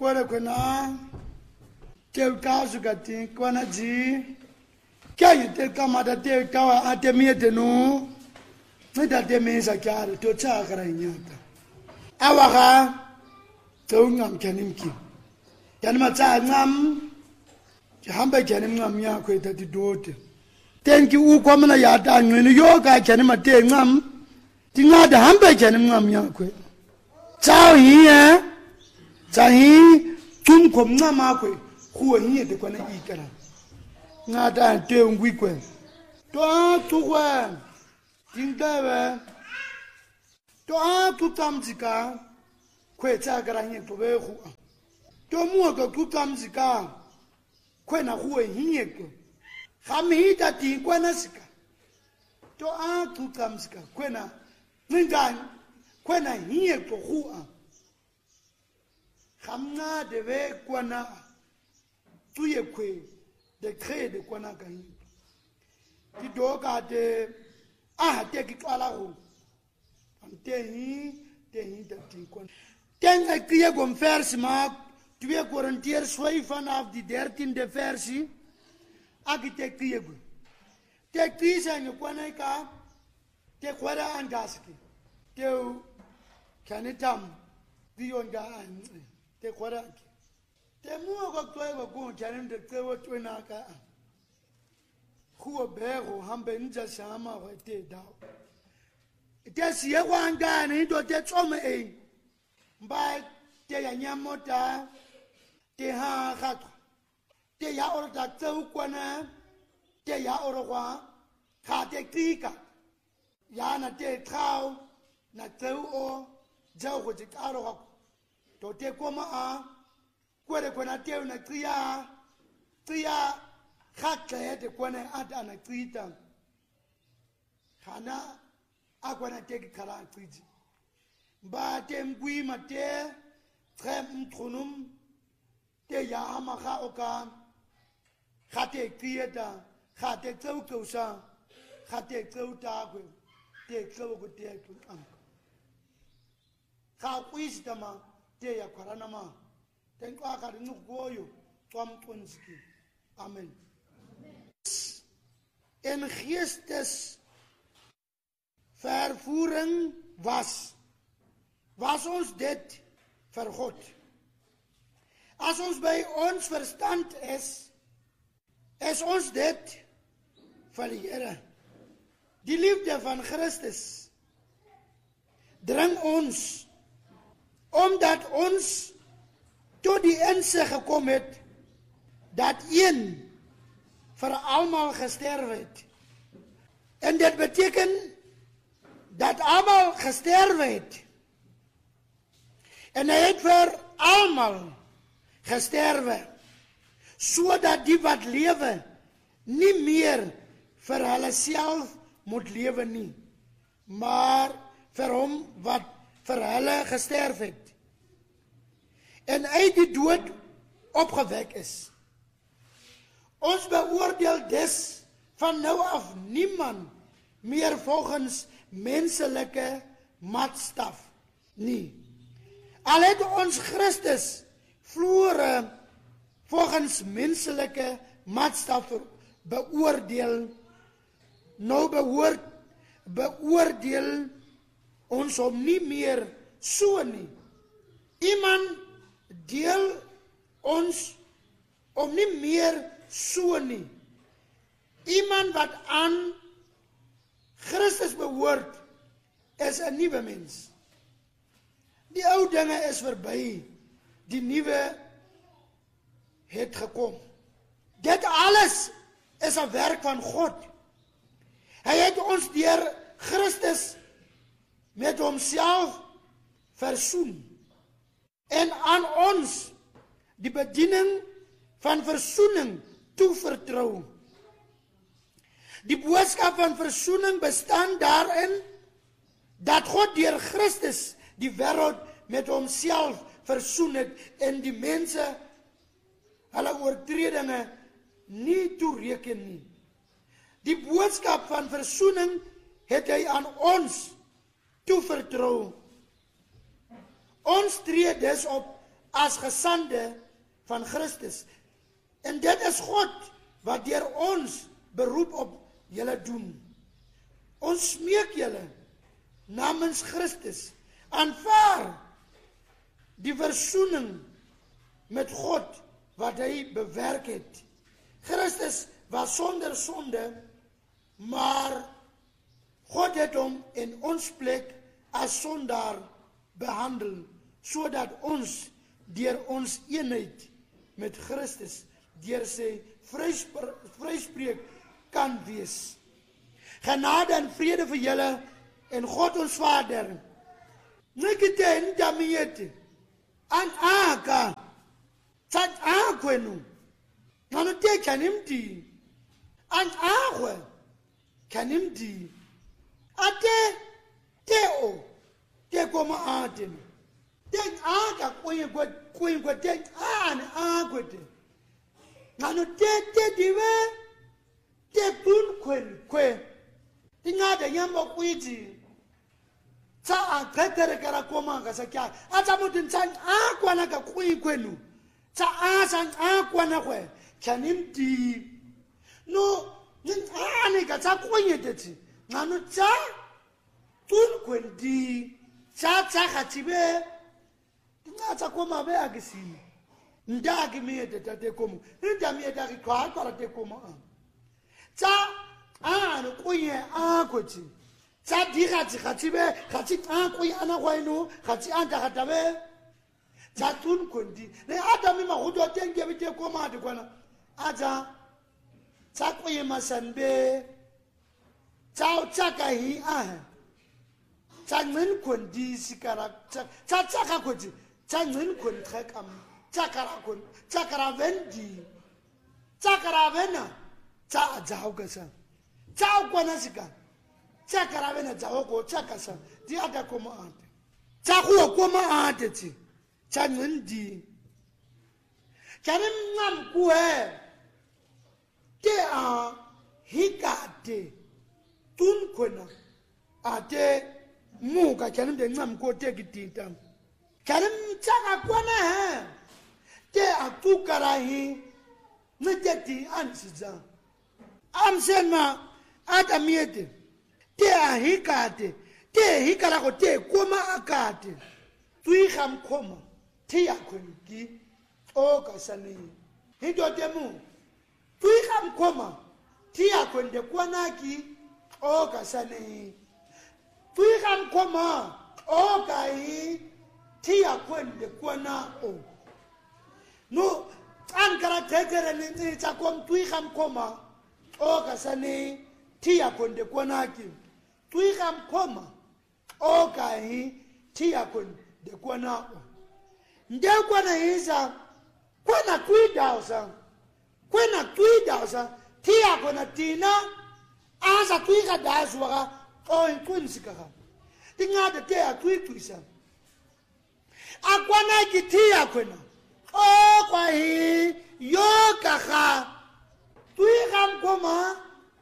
kwere kwena tel kazu gati kwana ji kaya tel kamada tel kawa atemiete no nda temesa kyare to tsakara nyata awaga tongam kanimki yanma tsangam hamba kenim ngam ya ko tati dote tenki u komna ya ta ngene yo ka kenim te ngam tinga da hamba kenim ngam ya ko chao hiya chahi tum kom na ma ko khu hiya de kona ikara nga da te ngwi ko to kwa tinga to tamzika ko tsagara hiya to be khu to mu ko tutamzika kwena huwe hinyeko khamita ti kwena sika to tutamsika kwena ningani kwena hinyeko huwa khamna deve kwena tuye kwe de crée de kwena kahi ti doka de te kikwala ho te hi ti kwena tenga kiye gomfers ma 2 Korintiërs 5 vanaf die 13e versie. Architectiego. Te kisa ni kwaneka te kwara angaski. Te kanitam bionga an te kwara. Te muo ko toego ko chanende te wo twenaka. Huo bero hambe nja sama wa te dao. Te siye wanga ni do te tsome e. Mba te ya nyamota te ha gato te ya ora da tsau kwana te ya ora wa ka te krika ya na te trau na tsau o jau go te karo to te koma a kwere kwana te na tria khakle te kwana ada na krita kana akwana te kala kriji ba te ngwi mate trem tronum te ya amaga oka khate krieta khate tsaukosa khate tsauta go te tsauko te am kha kwistama te ya kharana ma ten kwa ka ringu goyo twam tonsiki amen en geestes vervoering was ons dit vir God. As ons by ons verstand is ons dit vir die Here. Die liefde van Christus dring ons, omdat ons tot die insig gekom het, dat een vir almal gesterf het. En dit beteken, dat almal gesterf het. En hy het vir almal gesterwe, sodat die wat lewe, nie meer vir hulle self moet lewe nie, maar vir hom wat vir hulle gesterf het. En uit die dood opgewek is. Ons beoordeel dus van nou af niemand meer volgens menselike maatstaf nie. Al het ons Christus vloere volgens menselike maatstaf beoordeel, nou beoordeel ons hom nie meer so nie. Iemand deel ons om nie meer so nie. Iemand wat aan Christus behoort, is 'n nuwe mens. Die ou dinge is verby, die nuwe het gekom. Dit alles is 'n werk van God. Hy het ons deur Christus met homself versoen en aan ons die bediening van versoening toevertrou. Die boodskap van versoening bestaan daarin dat God deur Christus die wêreld met homself versoen het en die mense hulle oortredinge nie toereken nie. Die boodskap van versoening het hy aan ons toevertrou. Ons tree dus op as gesande van Christus. En dit is God wat deur ons beroep op julle doen. Ons smeek julle namens Christus, aanvaar die versoening met God wat hy bewerk het. Christus was sonder sonde, maar God het hom in ons plek as sondaar behandel, sodat ons deur ons eenheid met Christus deur sy vryspreek kan wees. Genade en vrede vir julle en God ons Vader. Nikite ndamiyete an aka tat akwenu ngano te kanimdi an akwe kanimdi ate teo te koma aten ten aka kwenye ten ane akwete ngano te diwe te pun kwen tingada nyamba kwiti ta akhetere kara koma ngasakya ata mutin san akwana ka kwenu ta asan akwana kwe kanimdi no nin ane ka ta kwenyeteti ngano ta tun kwendi ta khatibe ngata koma be agisini ndagi miyete tate komo ndamiyete akikwa para te komo ta ano kwenye akweti ta digati khatibe khati akwi ana kwaino khati anta khatabe ta tun kwendi le adami mahudo tenge bite koma de kwana aja ta kwenye masanbe ta chaka hi ta ngin kwendi sikara ta chaka kwendi ta ngin kwendi khakam chakara vendi chakara vena cha jaugasa cha kwana sika chakara vena jago chakasa di ada koma ante cha koma ante ti cha ngindi charim ngam kuhe te a hikate tun kwana ate muka charim de ngam ko te gitinta charim chaka kwana te atukarahi ngeti ansiza amsema adamiete te ahikate te hikara ko te koma akate tuikham khoma te yakhonki okasani hido demu tuikham khoma te yakhonde kwanaki okasani tuikham khoma okai te yakhonde kwana o no ankara tegere ni takom tuikham koma okasani tia konde kwanaki tuikham koma okai tia konde kwanako nde kwana hiza kwana 2000 tia kona tina asa tuikha daswara o inkunsika tingade te atuituisa akwana kitia kona o kwa hi yokaha tuikham koma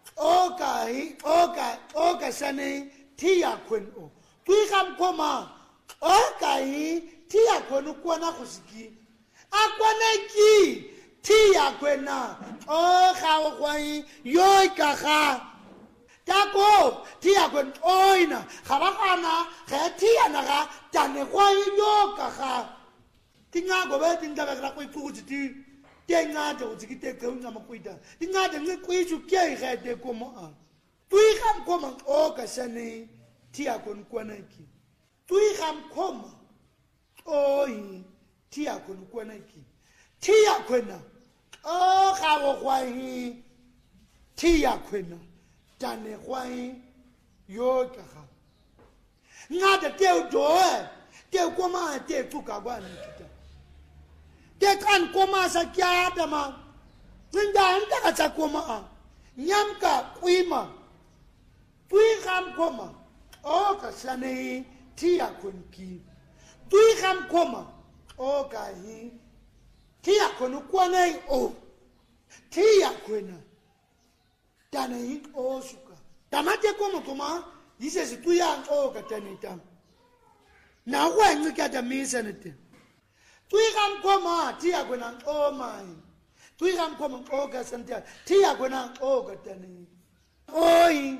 oka sane tia kweno tuikham koma okai tia kwenu kwana khusiki akwana ki tia kwena okha kwa hi yokaha tako tia kwen oina khabakana khatia naga tane kwa hi yokaha tingago beti ndabakira kwikuthi ti tengade uzikite kwenza makwita tingade ngikwisu kyayigede komo tuikham koma okasane tia konkwanaki tuikham koma oi tia konkwanaki tia kwena khawo khwahi tia kwena tane khwahi yokaha ngade teudoe tekoma te tukagwana kita tekan koma sakyada ma nda kacha koma nyamka kuima tuikham koma okasane tia konki tuikham koma okahi tia konukwanai o tia kwena tanai osuka tamate koma yise situya okatane tam na kwa ngikata misanete Tuigam koma tia kwena o mai. Tuigam koma o ka santia tia kwena o ka tani. Oi.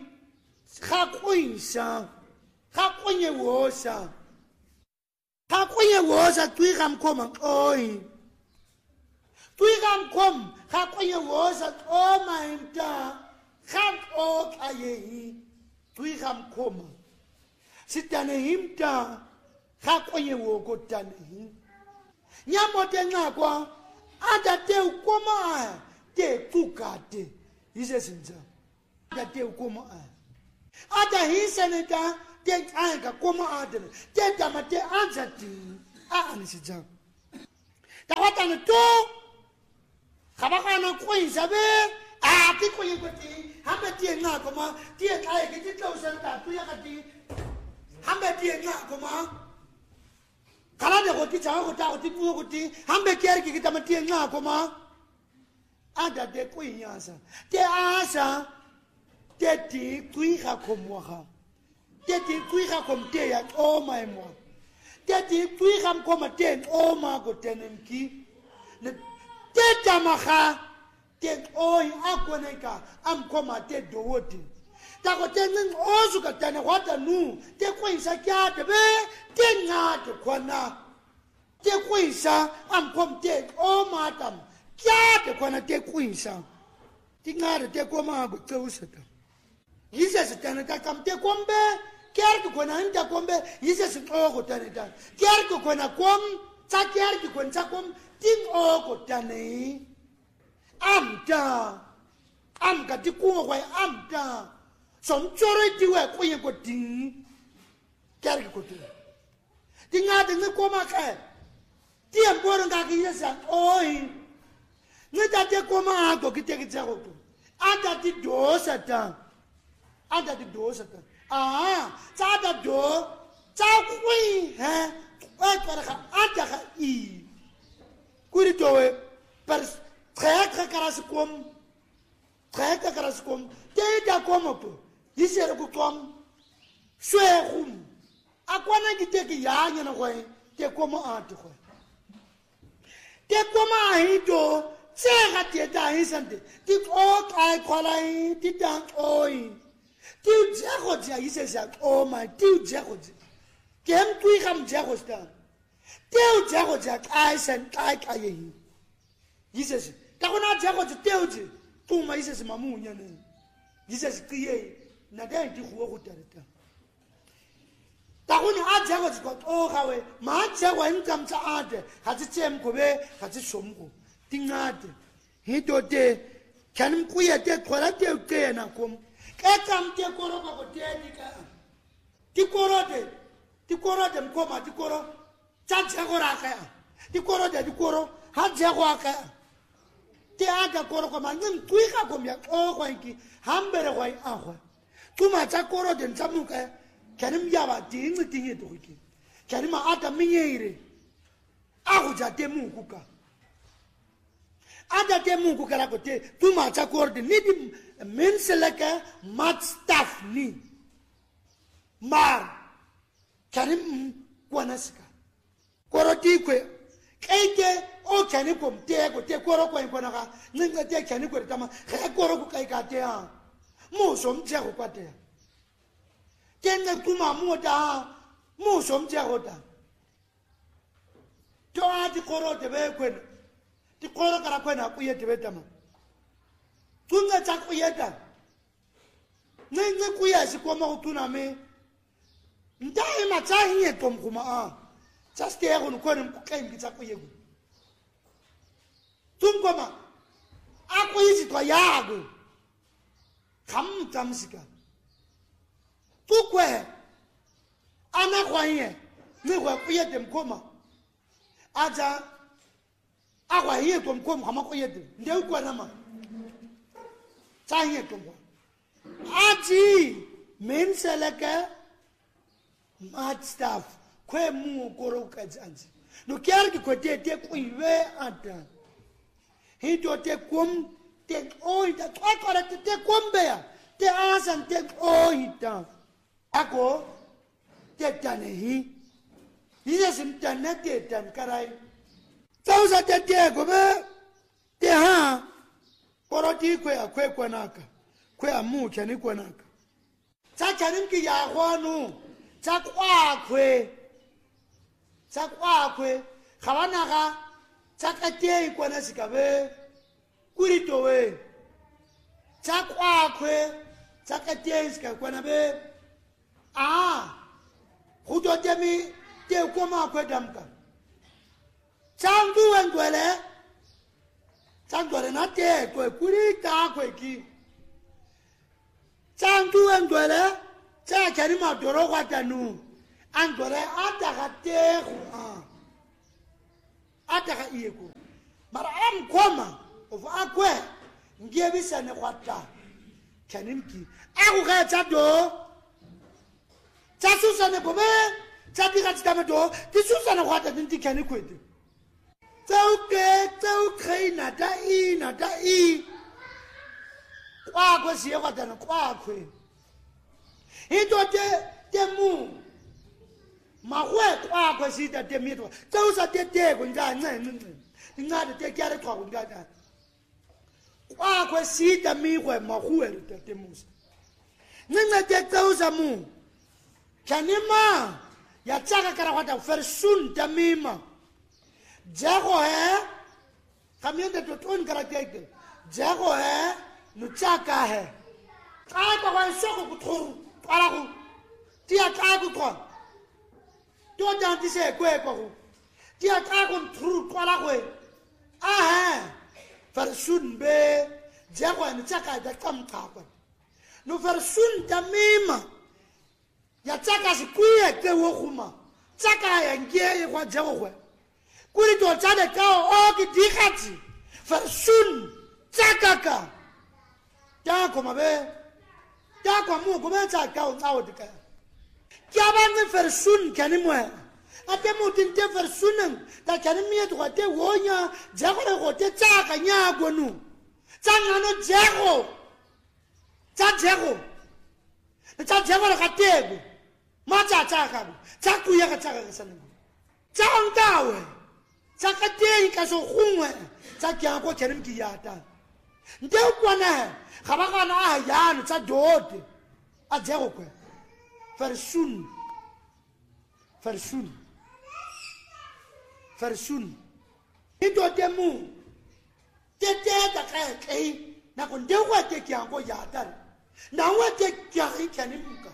Khakwinsa. Khakwenye wosa. Khakwenye wosa tuigam koma oi. Tuigam kom khakwenye wosa o mai ta. Khak o kayehi. Tuigam koma. Sitane himta. Khakwenye woko tani. Nyamote ngakwa ada te ukoma te tukate ise sinza ada te ukoma ada hiseneta te anga koma ada te tamate anzati anisija tawatana to khabakana kwinza be tikwenye kwati hambe tie ngakoma tie kai ke tlousanta tuya kati hambe tie ngakoma kala de goti chawa gota goti puo goti hambe kier ki kita mati nga koma ada de kuinyasa te asa te ti kuiha komwa te ti kuiha komte ya o mai mo te ti kuiha komate o ma gotenenki ne te tamaha te oi akoneka am komate dowoti ta goteneng ozu ka tane wata nu te kuisa kya de be te nga te kwana te kuisa am komte o matam kya te kwana te kuisa ti nga te koma go tseusata yise se tane ta kam te kombe kya te kwana nda kombe yise se o go tane ta kya te kwana kom ta kya te kwana kom ting o go tane amta am ka ti ku go amta som chore ti we ko ye ko ti kya ko ti tinga de ko ma ka ti amboro nga ki yesa oi ni ta te ko ma ko ki te ki tsa ko anda ti do sata ta da do ta kui he o ka ka anda ka I kuri to we per trek karaskom te da komo po yisere ku kom swegum akwana ki te ki yanya na goe te komo ate goe te koma hito tsega te da hisante ti o kai kwalai ti dan oi ti jego ja yise ja o ma ti jego ja kem tu igam jego sta ti jego ja kai san kai kai yise ta kona jego te uji tu ma yise mamunya ne yise kiye na da ti go go tareta ta kona a jego ko o gawe ma jego nkam tsa ade ha tsi tsem ko be ha tsi somgo tingade hito te kanim kuya te khola te ke na kom ke kam te koro ko te ni ka ti koro de mkoma ti koro tsa jego ra ka ti koro ha jego ka te aga koro ko mangin tuika ko mya o ko inki hambere ko agwa tuma tsa koro de ntsamuka kanim ya ba dingi dingi to ki kanim ata minyeire agu ja te munguka ada te munguka la ko te tuma tsa koro de ni di menselaka mat staff ni mar kanim kwanasika koro ti kwe Kaite o kani kom te ko te koro ko en kona ka ninga te kani ko tama ka koro ko kai ka te a mo som je ko te tenga tuma mo da mo som je ko ta to a ti koro te be ko ti koro kara ko na ku ye te be tama tunga ta ku ye ta ninga ku ya si ko mo tuna me ndai ma ta hiye tom kuma a just there on ko nem kai mi tsa ko yego tungoma ako yisi to yago kam tamsika tukwe ana kwaye ni kwa kuye dem koma aja akwa hiye to mkoma kama ko yede nde kwa nama tsaye to ko aji menselaka mat staff kwe mu koro kazanzi no kyar ki ko te kuiwe ata hito te kom te oita twakora te kombea te asan te oita ako te tanehi ina sim tanate tan karai Tausa tete gobe te ha poroti kwe kwanaka kwe amucha ni kwanaka tsa nimki ya kwanu tsa kwakwe khabana ga tsa kate kwana sikabe kuritowe tsa kwakwe tsa kate sikakwana be huto temi te koma kwe damka Changu engwele na te kwe kurita kwe ki Changu engwele cha kani madoro kwa tanu angwele ataka te ataka iyeko mara koma of akwe ngiebisa ne kwata kanimki aku ga chado chasusa ne bobe chadika tikamedo tisusa ne kwata tinti kani kwete Tau kei na dai. Kwa siya kwa tana kwa kwe. Ito te mu. Mahwe kwa siya te mitwa. Tau sa te kunja nga te kiare kwa kunja. Kwa siya miwe mahwe te musa. Nga te tau sa mu. Kanima ya chaka karakwata fersun tamima. Jago hai kamiyan de totun karakter jago hai nuchaka hai ka kwa soko kuthuru para ku tia ka ku ko to dan dise kwe ko tia ka ku thuru para ko farsun be jago nuchaka da kam ka ko no farsun tamima ya chaka sikuye te wo khuma chaka ya ngie kwa jago ko Kuri to chade kao oki dikati farsun chakaka tako mabe tako mu kuma cha kao ngao dika kya ban farsun kani mo ate mu tin te farsun ta kani mi to te wonya jago ko te chaka nya gonu changa no jago ka te ma cha chaka chakuya ka chaka ka sanin chang dawe Sakate ka so khungwe tsa kya ko kenim ki yata nde kwana khabaka na yana tsa dote a jego kwe farsun ito temu tete ta kai na ko nde kwa te kya ko yata na wa te kya kenim ka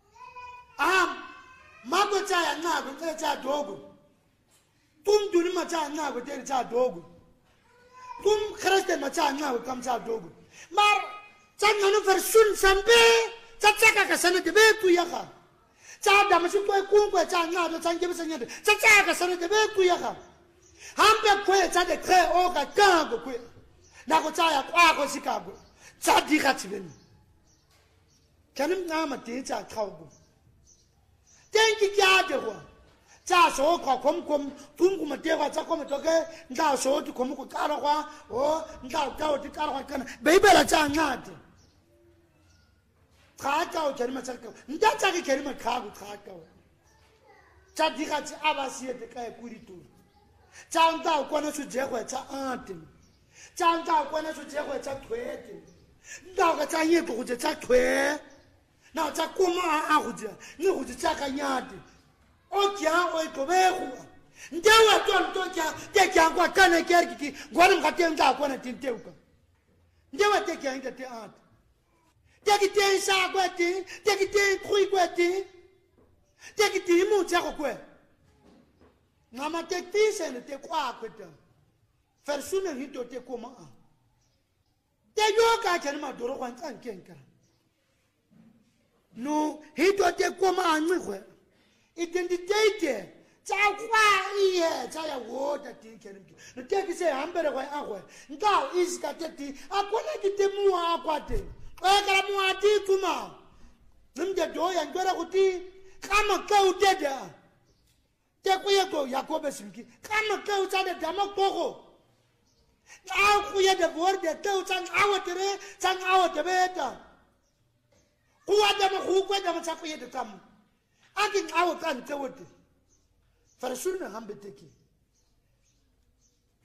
mago tsa ya na ko tsa dogo Tum duni macha na ko te cha dogu. Tum Christian macha na ko kam cha dogu. Mar cha ngano versun sambe cha chaka ka sana de be tu ya ka. Cha da ma su ko ku ko cha na do cha nge be sanya de. Cha cha ka sana de be tu ya ka. Hambe ko cha de kre o ka ka ko. Na ko cha ya kwa ko sikago. Cha di ka tibeni. Kanim na ma te cha khao go. Tenki kya de ho. Cha so ko kom tum kuma te wa cha kom to ke nda so ti kom ko ka ro kwa o nda ka o ti ka ro kana be be la cha ngati ka ka o kerima cha ka nda cha ke kerima ka ku ka ka cha di ga cha aba sie te ka ku ri tu cha nda ko na su je kwa cha ante cha nda ko na su je kwa cha thwe te nda ga cha ye ko je cha thwe na cha kuma a go je ni go je cha ka nyati Okia oikobehu ndewa to kya te kya kwa kana kerki ngwana mkate nda kwa na tinteuka ndewa te kya nda te ant te ki te sa kwa te ki te krui kwa te ki te mu cha kwa ngama te tise ne te kwa kweta fersuna hito te koma te yoka kana ma doro kwa nkankenka no hito te koma anwe identity cha kwa iye cha ya woda tinkenim no teki se hambere kwa akwe ngao iska teti akona kitemu akwate kala mu ati kuma nimde do ya ngora kuti kama ka uteda te kuye ko yakobe simki kama ka utade dama koko na kuye de borde te utang awotere tang awotebeta kuwa dama kuwa dama cha kuye de kam Akin awo kan te wote. Farsun na hambe teki.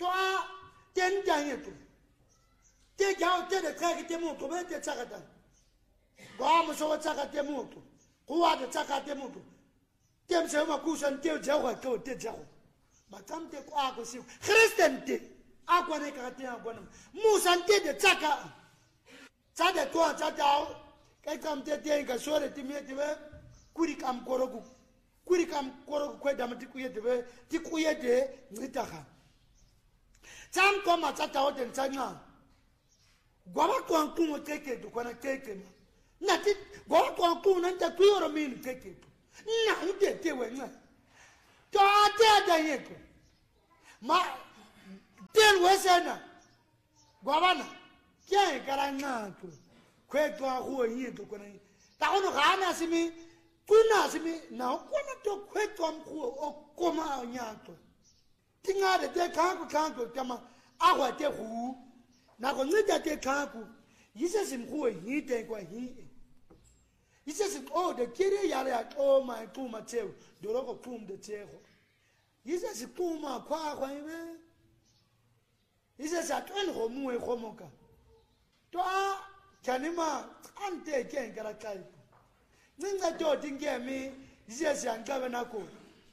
Toi, t'es un dernier tout. T'es gars, t'es de très qui mon tour, t'es tsakata. Guam so tsakate moto. Kuwa de tsakate moto. T'es se ma kusan t'es jawa ko t'es jawa. Batam t'es quoi que si. Christian t'es. Akwa ne kate akwa. Musan t'es de tsaka. Tsade toi tsatao. Kai kam t'es ka sore timie tibe. Kuri kam koroku. Kuri kam koroku kwe damati kuye tibe. Ti kuye de ngitaka. Tsam koma tsatao den tsanga. Gwaba kwa nkumo keke tu kwa na keke ma. Nati gwaba kwa nkumo nanta kuyoro mini keke tu. Na ute tewe nga. To ate adanyeko. Ma ten wesena. Gwaba na. Kia ikara nga tu. Kwe tu ahuwa hiye tu kwa na hiye. Ta ono gana simi. Kuna simi. Na ukwana to kwe tu amkuwa okoma nyato. Tingade te kanku kama. Awa te huu. Na ko ngita te kanku yise simkuwe hite kwa hii yise sim de kire yale ya my kuma teu doroko kum de teu yise sikuma kwa ibe yise sa twen ho muwe khomoka to kanima ante ken kara kai ninga to tingemi yise siangabe nako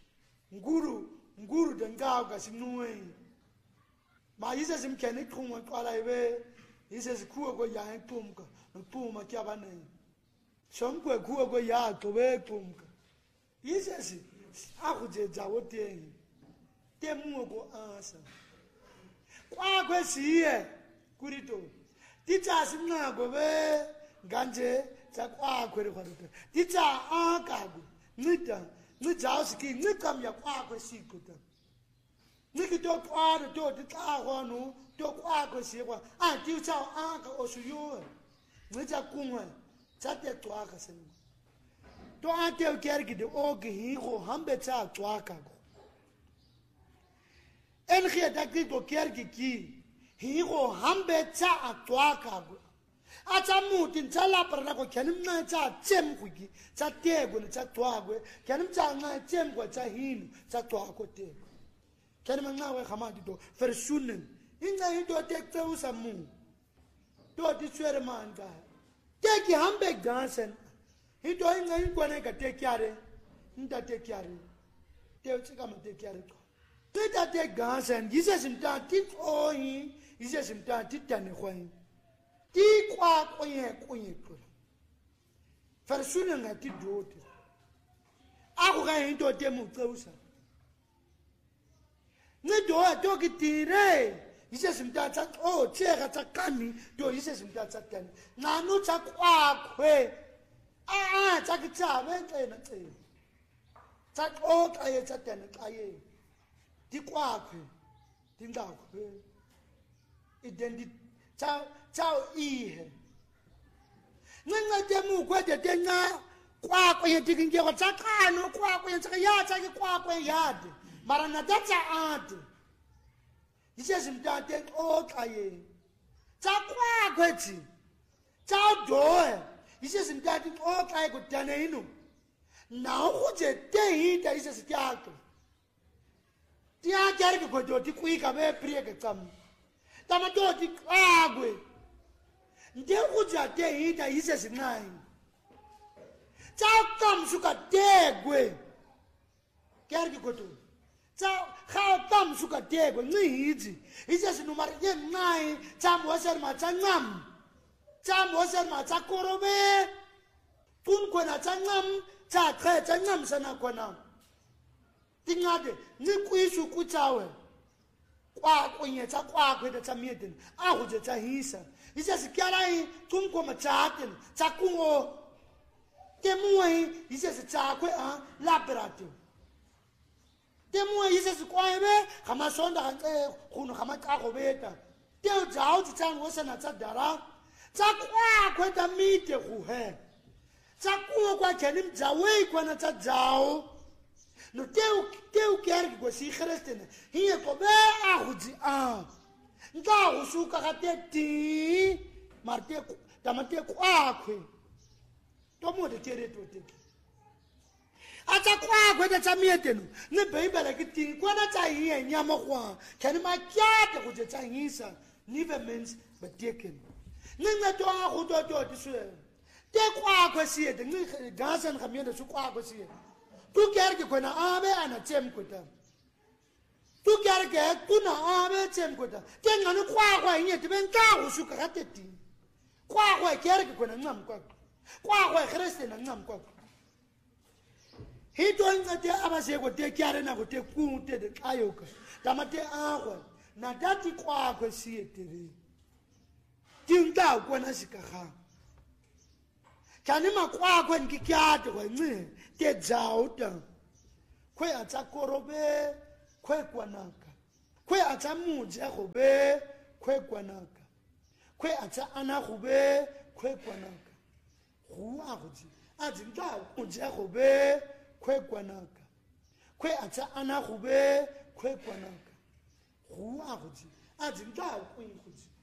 nguru de ngauka sinuwe ma yise simkeni kuma kwala ibe yise sikuwe ko ya tumka mpuma kyabane somkwe kuwe ko ya tobe tumka yise si akuje jawo tengi temu ko asa kwa kwesiye kurito ticha simna go be ganje za kwa kwere kwa rito ticha akagu nita ski nikam ya kwa kwesikuta Nikito kwa to tikahono to kwa kwesiwa anti cha aka osuyo nija kumwe chate twaka sen to ante ukergi de ogi higo hambe cha twaka go en khia to kergi ki higo hambe cha twaka go acha mutin chala parna ko khanim na cha chem kugi cha tego cha twagwe khanim cha nga chem ko cha hin cha twako te Kani ngawe khamadi to versunen inga hindo tekte usamu to diswere manga teki hambe gansen hindo inga ingwane ka tekiare nda tekiare te uchika ma tekiare to teta te gansen yise simta tit oyi yise simta titane khoi ti kwa kunye to versunen ngati dote aku ga hindo te mu tseusa Nido dogi tire yise simta tsa chega tsa kami do yise simta tsa tani nanu tsa kwakwe tsa kitsabe tsena tsena tsa kaye tsa tani kaye di kwakwe di ngakwe identity tsa ihe nanga temu kwete tena kwakwe yetikinge kwa tsa kano kwakwe tsa ya tsa kwakwe yade Marana datsa ante. Yise simtate kaye. Tsa kwa kweti. Tsa doe. Yise simtate kaye kutane ino. Na ukuje te hita yise sitiato. Tia kerke kwa doti kuika be prieke tsam. Tama doti kwagwe. Nde ukuje te hita yise sinai. Tsa kam suka tegwe. Kerke kwa doti. How come suka tego ngihizi ise sinumar ye ngai chamwoser ma changam chamwoser ma chakorobe kun kona changam cha khe changam sana kona tingade ni kuishu kuchawe kwa kunye cha kwa kwede cha mieden ahuje cha hisa ise sikiarai kun koma chaten chakungo temuai ise se chakwe laberate Temu yise sikwaibe kama sonda kanke khunu kama kago beta teo jao tsang wosana tsa dara tsa kwa kweta mite khuhe tsa kuwa kwa kenim jawe kwa na tsa jao no teo kergi go si khrestene hiye ko be ahuji nga usuka kateti marte tamate kwa kwe to mo de tere to te a tsa kwa kwa da tsa mieteno ne Bible ke ting kwa na tsa ye nya mo kwa kana ma kyate go tsa ngisa never means beteken ne nna to a go to diswe te kwa kwa sie de ne gasan khamiyenda su kwa kwa sie tu kerke kona abe ana tem kota tu kerke kuna abe tem kota te ngani kwa nye te ben ka go su ka teti kwa kerke kona ngam kwa Christ na ngam kwa he don't te abase go te kyare na go te ku te de kayoka tamate agwa na dati kwa sie tere tinga kwa na sikaga kanima kwa ngikyate kwa nci te dzauta kwe atsa korobe kwe kwanaka kwe atsa muje gobe kwe kwanaka kwe atsa ana gobe kwe kwanaka go a gotsi a dintla muje gobe kwe kwanaka kwe atsa ana gobe kwe kwanaka go a gotsi a dintla go gotsi